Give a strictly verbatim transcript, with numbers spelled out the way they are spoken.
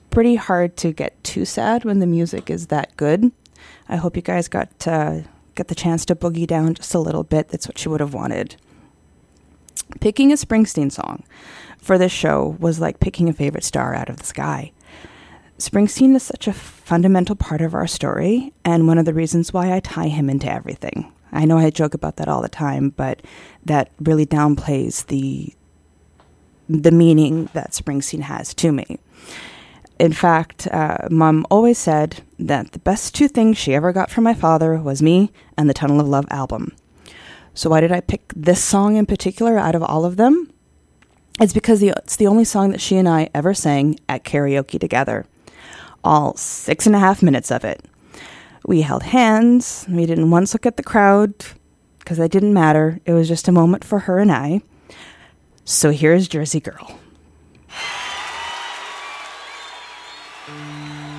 pretty hard to get too sad when the music is that good. I hope you guys got to get the chance to boogie down just a little bit. That's what you would have wanted. Picking a Springsteen song for this show was like picking a favorite star out of the sky. Springsteen is such a fundamental part of our story, and one of the reasons why I tie him into everything. I know I joke about that all the time, but that really downplays the the meaning that Springsteen has to me. In fact, uh, Mom always said that the best two things she ever got from my father was me and the Tunnel of Love album. So why did I pick this song in particular out of all of them? It's because the, it's the only song that she and I ever sang at karaoke together. All six and a half minutes of it. We held hands. We didn't once look at the crowd because that didn't matter. It was just a moment for her and I. So here's Jersey Girl.